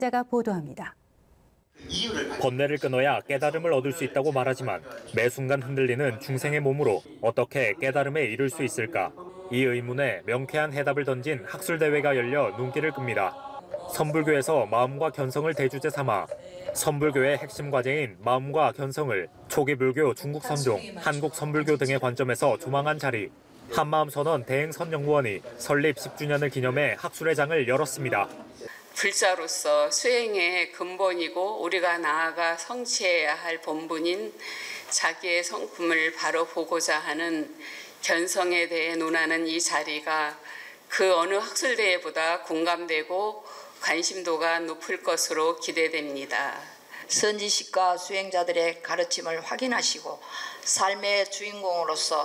기자가 보도합니다. 번뇌를 끊어야 깨달음을 얻을 수 있다고 말하지만 매 순간 흔들리는 중생의 몸으로 어떻게 깨달음에 이를 수 있을까? 이 의문에 명쾌한 해답을 던진 학술대회가 열려 눈길을 끕니다. 선불교에서 마음과 견성을 대주제 삼아 선불교의 핵심 과제인 마음과 견성을 초기 불교 중국 선종, 한국 선불교 등의 관점에서 조망한 자리. 한마음선언 대행선연구원이 설립 10주년을 기념해 학술의 장을 열었습니다. 불자로서 수행의 근본이고 우리가 나아가 성취해야 할 본분인 자기의 성품을 바로 보고자 하는 견성에 대해 논하는 이 자리가 그 어느 학술대회보다 공감되고 관심도가 높을 것으로 기대됩니다. 선지식과 수행자들의 가르침을 확인하시고 삶의 주인공으로서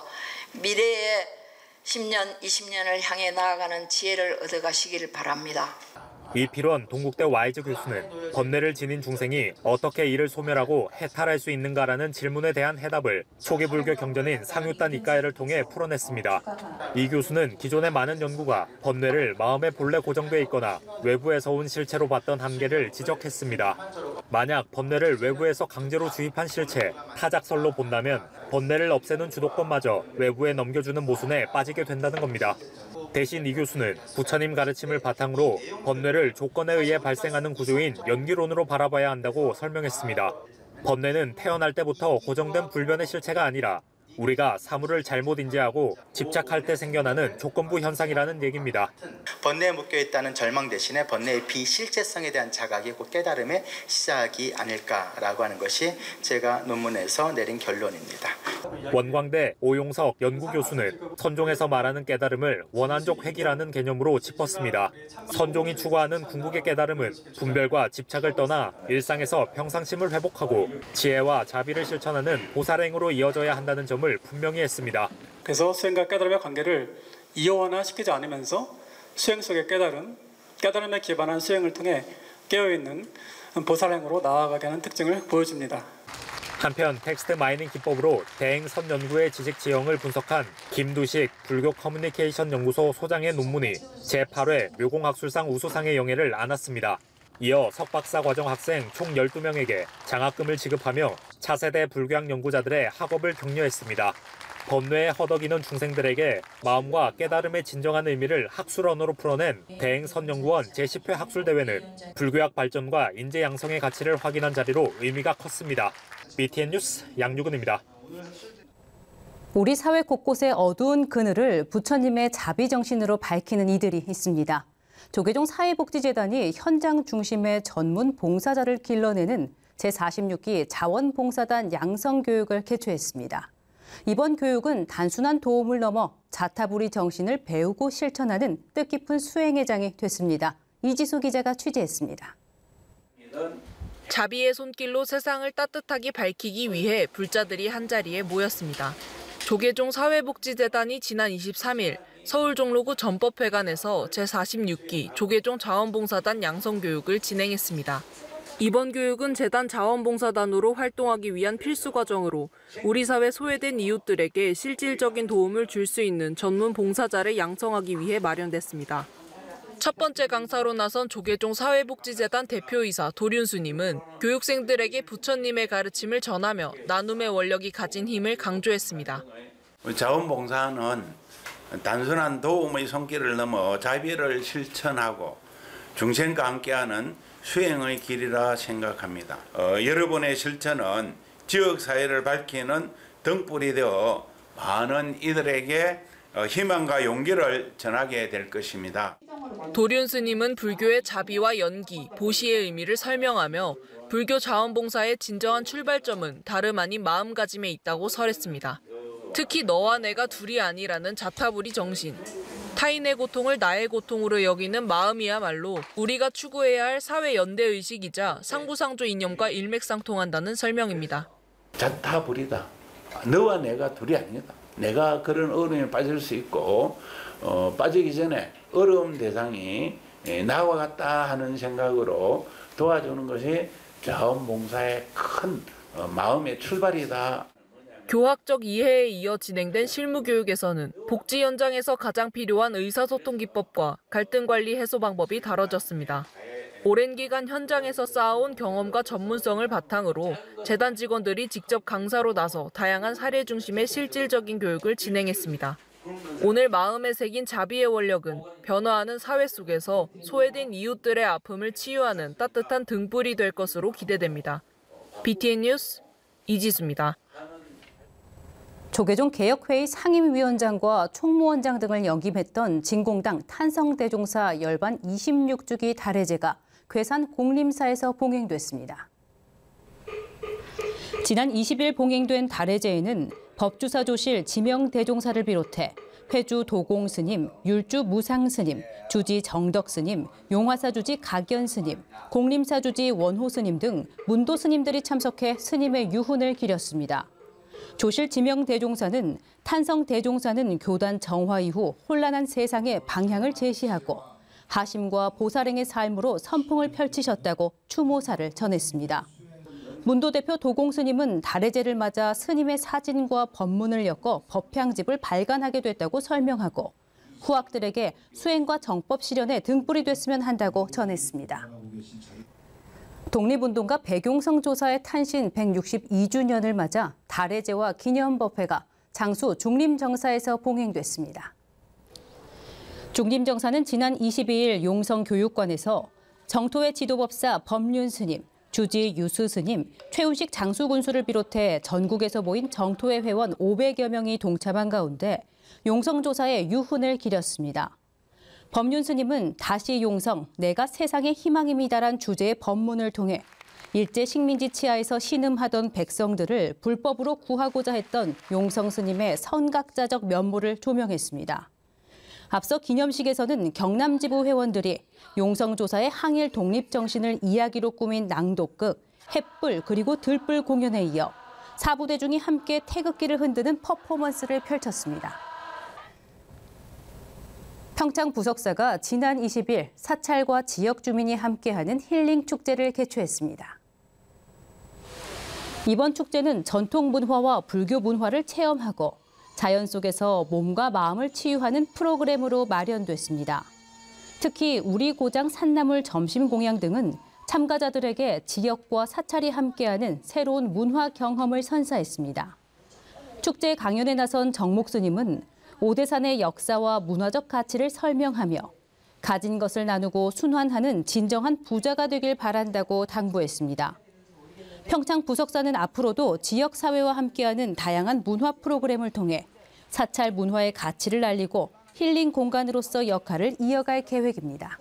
미래의 10년, 20년을 향해 나아가는 지혜를 얻어가시길 바랍니다. 이필원 동국대 와이즈 교수는 번뇌를 지닌 중생이 어떻게 이를 소멸하고 해탈할 수 있는가라는 질문에 대한 해답을 초기 불교 경전인 상유단 이가해를 통해 풀어냈습니다. 이 교수는 기존의 많은 연구가 번뇌를 마음에 본래 고정돼 있거나 외부에서 온 실체로 봤던 한계를 지적했습니다. 만약 번뇌를 외부에서 강제로 주입한 실체, 타작설로 본다면 번뇌를 없애는 주도권마저 외부에 넘겨주는 모순에 빠지게 된다는 겁니다. 대신 이 교수는 부처님 가르침을 바탕으로 번뇌를 조건에 의해 발생하는 구조인 연기론으로 바라봐야 한다고 설명했습니다. 번뇌는 태어날 때부터 고정된 불변의 실체가 아니라 우리가 사물을 잘못 인지하고 집착할 때 생겨나는 조건부 현상이라는 얘기입니다. 번뇌에 묶여있다는 절망 대신에 번뇌의 비실체성에 대한 자각이 곧 깨달음의 시작이 아닐까라고 하는 것이 제가 논문에서 내린 결론입니다. 원광대 오용석 연구교수는 선종에서 말하는 깨달음을 원한적 회귀라는 개념으로 짚었습니다. 선종이 추구하는 궁극의 깨달음은 분별과 집착을 떠나 일상에서 평상심을 회복하고 지혜와 자비를 실천하는 보살행으로 이어져야 한다는 점을 분명히 했습니다. 그래서 수행과 깨달음의 관계를 이원화시키지 않으면서 수행 속의 깨달음에 기반한 수행을 통해 깨어있는 보살행으로 나아가게 하는 특징을 보여줍니다. 한편 텍스트 마이닝 기법으로 대행선 연구의 지식 지형을 분석한 김두식 불교 커뮤니케이션 연구소 소장의 논문이 제8회 묘공학술상 우수상의 영예를 안았습니다. 이어 석박사 과정 학생 총 12명에게 장학금을 지급하며 차세대 불교학 연구자들의 학업을 격려했습니다. 번뇌에 허덕이는 중생들에게 마음과 깨달음의 진정한 의미를 학술 언어로 풀어낸 대행선연구원 제10회 학술대회는 불교학 발전과 인재 양성의 가치를 확인한 자리로 의미가 컸습니다. BTN 뉴스 양유근입니다. 우리 사회 곳곳의 어두운 그늘을 부처님의 자비정신으로 밝히는 이들이 있습니다. 조계종 사회복지재단이 현장 중심의 전문 봉사자를 길러내는 제46기 자원봉사단 양성교육을 개최했습니다. 이번 교육은 단순한 도움을 넘어 자타부리 정신을 배우고 실천하는 뜻깊은 수행의 장이 됐습니다. 이지수 기자가 취재했습니다. 자비의 손길로 세상을 따뜻하게 밝히기 위해 불자들이 한자리에 모였습니다. 조계종 사회복지재단이 지난 23일 서울 종로구 전법회관에서 제46기 조계종 자원봉사단 양성교육을 진행했습니다. 이번 교육은 재단 자원봉사단으로 활동하기 위한 필수 과정으로 우리 사회 소외된 이웃들에게 실질적인 도움을 줄 수 있는 전문 봉사자를 양성하기 위해 마련됐습니다. 첫 번째 강사로 나선 조계종 사회복지재단 대표이사 도륜수님은 교육생들에게 부처님의 가르침을 전하며 나눔의 원력이 가진 힘을 강조했습니다. 자원봉사는 단순한 도움의 손길을 넘어 자비를 실천하고 중생과 함께하는 수행의 길이라 생각합니다. 여러분의 실천은 지역사회를 밝히는 등불이 되어 많은 이들에게 희망과 용기를 전하게 될 것입니다. 도륜 스님은 불교의 자비와 연기, 보시의 의미를 설명하며 불교 자원봉사의 진정한 출발점은 다름 아닌 마음가짐에 있다고 설했습니다. 특히 너와 내가 둘이 아니라는 자타부리 정신, 타인의 고통을 나의 고통으로 여기는 마음이야말로 우리가 추구해야 할 사회 연대의식이자 상부상조 이념과 일맥상통한다는 설명입니다. 자타부리다. 너와 내가 둘이 아니다. 내가 그런 어려움에 빠질 수 있고 빠지기 전에 어려움 대상이 나와 같다 하는 생각으로 도와주는 것이 자원봉사의 큰 마음의 출발이다. 교학적 이해에 이어 진행된 실무교육에서는 복지 현장에서 가장 필요한 의사소통 기법과 갈등 관리 해소 방법이 다뤄졌습니다. 오랜 기간 현장에서 쌓아온 경험과 전문성을 바탕으로 재단 직원들이 직접 강사로 나서 다양한 사례 중심의 실질적인 교육을 진행했습니다. 오늘 마음에 새긴 자비의 원력은 변화하는 사회 속에서 소외된 이웃들의 아픔을 치유하는 따뜻한 등불이 될 것으로 기대됩니다. BTN 뉴스 이지수입니다. 조계종 개혁회의 상임위원장과 총무원장 등을 역임했던 진공당 탄성대종사 열반 26주기 달해제가 괴산 공림사에서 봉행됐습니다. 지난 20일 봉행된 달해제에는 법주사조실 지명대종사를 비롯해 회주 도공스님, 율주 무상스님, 주지 정덕스님, 용화사주지 각연스님, 공림사주지 원호스님 등 문도스님들이 참석해 스님의 유훈을 기렸습니다. 조실 지명대종사는 탄성대종사는 교단 정화 이후 혼란한 세상의 방향을 제시하고 하심과 보살행의 삶으로 선풍을 펼치셨다고 추모사를 전했습니다. 문도 대표 도공스님은 달해제를 맞아 스님의 사진과 법문을 엮어 법향집을 발간하게 됐다고 설명하고 후학들에게 수행과 정법 실현에 등불이 됐으면 한다고 전했습니다. 독립운동가 백용성 조사의 탄신 162주년을 맞아 달해제와 기념법회가 장수 중림정사에서 봉행됐습니다. 중림정사는 지난 22일 용성교육관에서 정토회 지도법사 법륜스님, 주지 유수스님, 최우식 장수군수를 비롯해 전국에서 모인 정토회 회원 500여 명이 동참한 가운데 용성조사에 유훈을 기렸습니다. 법륜스님은 다시 용성, 내가 세상의 희망입니다란 주제의 법문을 통해 일제 식민지 치하에서 신음하던 백성들을 불법으로 구하고자 했던 용성 스님의 선각자적 면모를 조명했습니다. 앞서 기념식에서는 경남지부 회원들이 용성조사의 항일 독립 정신을 이야기로 꾸민 낭독극, 햇불 그리고 들불 공연에 이어 사부대중이 함께 태극기를 흔드는 퍼포먼스를 펼쳤습니다. 평창 부석사가 지난 20일 사찰과 지역 주민이 함께하는 힐링 축제를 개최했습니다. 이번 축제는 전통 문화와 불교 문화를 체험하고 자연 속에서 몸과 마음을 치유하는 프로그램으로 마련됐습니다. 특히 우리 고장 산나물 점심 공양 등은 참가자들에게 지역과 사찰이 함께하는 새로운 문화 경험을 선사했습니다. 축제 강연에 나선 정목 스님은 오대산의 역사와 문화적 가치를 설명하며 가진 것을 나누고 순환하는 진정한 부자가 되길 바란다고 당부했습니다. 평창 부석사는 앞으로도 지역 사회와 함께하는 다양한 문화 프로그램을 통해 사찰 문화의 가치를 알리고 힐링 공간으로서 역할을 이어갈 계획입니다.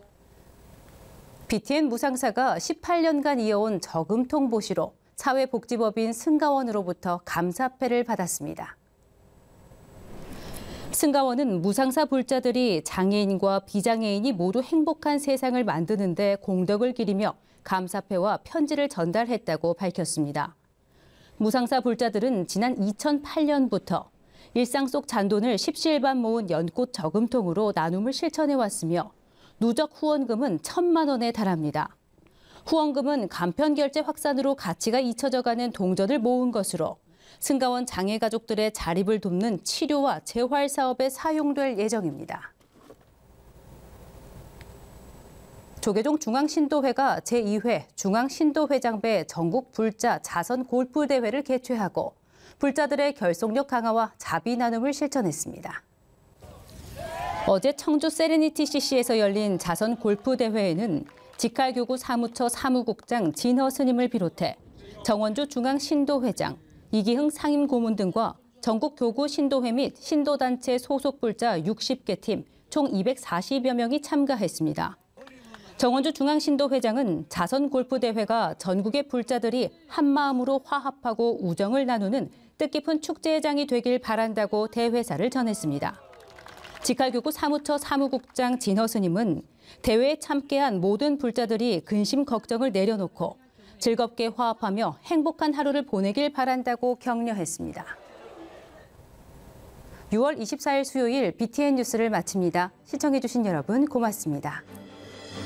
BTN 무상사가 18년간 이어온 저금통 보시로 사회복지법인 승가원으로부터 감사패를 받았습니다. 승가원은 무상사 불자들이 장애인과 비장애인이 모두 행복한 세상을 만드는 데 공덕을 기리며 감사패와 편지를 전달했다고 밝혔습니다. 무상사 불자들은 지난 2008년부터 일상 속 잔돈을 십시일반 모은 연꽃 저금통으로 나눔을 실천해왔으며 누적 후원금은 1,000만 원에 달합니다. 후원금은 간편 결제 확산으로 가치가 잊혀져가는 동전을 모은 것으로 승가원 장애 가족들의 자립을 돕는 치료와 재활 사업에 사용될 예정입니다. 조계종 중앙신도회가 제2회 중앙신도회장배 전국 불자 자선 골프 대회를 개최하고 불자들의 결속력 강화와 자비 나눔을 실천했습니다. 어제 청주 세레니티 CC에서 열린 자선 골프 대회에는 직할교구 사무처 사무국장 진허 스님을 비롯해 정원주 중앙신도회장, 이기흥 상임고문 등과 전국 교구 신도회 및 신도단체 소속 불자 60개 팀 총 240여 명이 참가했습니다. 정원주 중앙신도회장은 자선 골프 대회가 전국의 불자들이 한마음으로 화합하고 우정을 나누는 뜻깊은 축제장이 되길 바란다고 대회사를 전했습니다. 직할교구 사무처 사무국장 진허 스님은 대회에 참께한 모든 불자들이 근심 걱정을 내려놓고 즐겁게 화합하며 행복한 하루를 보내길 바란다고 격려했습니다. 6월 24일 수요일 BTN 뉴스를 마칩니다. 시청해주신 여러분 고맙습니다.